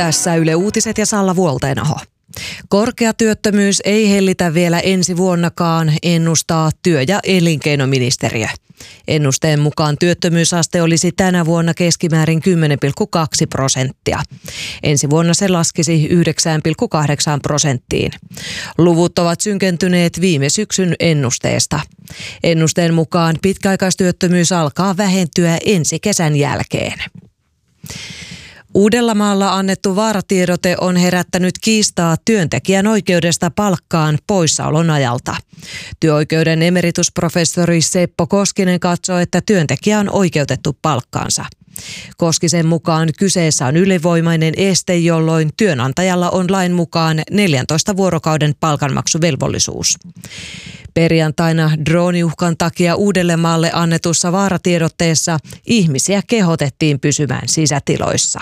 Tässä Yle Uutiset ja Salla Vuolteenoho. Korkea työttömyys ei hellitä vielä ensi vuonnakaan, ennustaa työ- ja elinkeinoministeriö. Ennusteen mukaan työttömyysaste olisi tänä vuonna keskimäärin 10,2%. Ensi vuonna se laskisi 9,8%. Luvut ovat synkentyneet viime syksyn ennusteesta. Ennusteen mukaan pitkäaikaistyöttömyys alkaa vähentyä ensi kesän jälkeen. Uudellamaalla annettu vaaratiedote on herättänyt kiistaa työntekijän oikeudesta palkkaan poissaolon ajalta. Työoikeuden emeritusprofessori Seppo Koskinen katsoo, että työntekijä on oikeutettu palkkaansa. Koskisen mukaan kyseessä on ylivoimainen este, jolloin työnantajalla on lain mukaan 14 vuorokauden palkanmaksuvelvollisuus. Perjantaina drooniuhkan takia Uudellemaalle annetussa vaaratiedotteessa ihmisiä kehotettiin pysymään sisätiloissa.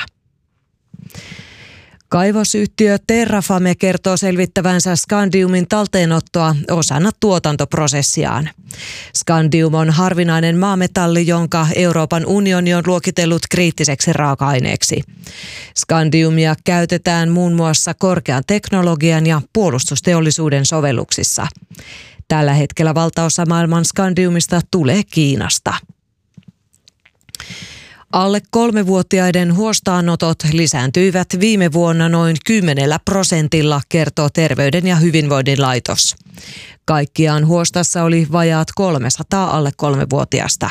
Kaivosyhtiö Terrafame kertoo selvittävänsä skandiumin talteenottoa osana tuotantoprosessiaan. Skandium on harvinainen maametalli, jonka Euroopan unioni on luokitellut kriittiseksi raaka-aineeksi. Skandiumia käytetään muun muassa korkean teknologian ja puolustusteollisuuden sovelluksissa. Tällä hetkellä valtaosa maailman skandiumista tulee Kiinasta. Alle 3-vuotiaiden huostaanotot lisääntyivät viime vuonna noin 10%, kertoo Terveyden ja hyvinvoinnin laitos. Kaikkiaan huostassa oli vajaat 300 alle 3-vuotiasta.